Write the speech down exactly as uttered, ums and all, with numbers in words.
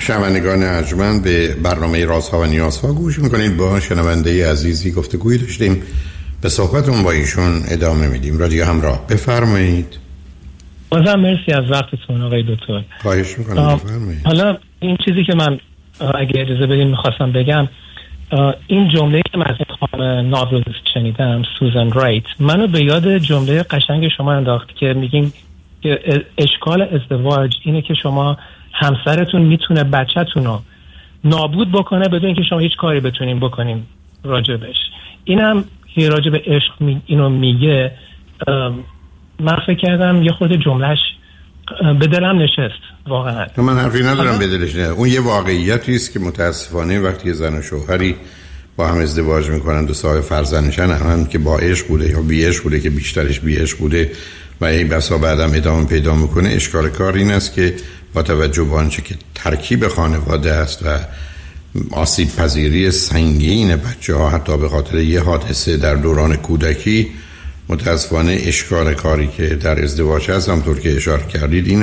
شنوندگان ارجمند، به برنامه رازها و نیازها گوش میکنید. با شنونده عزیزی گفتگویی داشتیم، به صحبتون با ایشون ادامه میدیم. رادیو همراه، بفرمایید. بازم مرسی از وقتتون آقای دکتر. خواهش میکنم، بفرمایید. حالا این چیزی که من اگه اجازه بدین میخواستم بگم، این جمله که من از خانم ناول شنیدم، سوزان رایت، منو به یاد جمله قشنگ شما انداخت که میگین که اشکال ازدواج اینه که شما همسرتون میتونه بچه‌تون رو نابود بکنه بدون اینکه شما هیچ کاری بتونین بکنین راجبش. اینم که راجب عشق می اینو میگه، من فکر کردم یه خود جملهش به دلم نشست واقعا. من حرفی ندارم به دلش نه، اون یه واقعیتی است که متاسفانه وقتی زن و شوهری با هم ازدواج میکنن و صاحب فرزند میشن، هم که با عشق بوده یا بی عشق بوده که بیشترش بی عشق بوده و این بسا بعدم ادامه پیدا میکنه، اشکال کار این است که با توجه به آنچه که ترکیب خانواده است و آسیب پذیری سنگین بچه ها حتی به خاطر یه حادثه در دوران کودکی، متاسفانه اشکال کاری که در ازدواج هست همطور که اشاره کردید این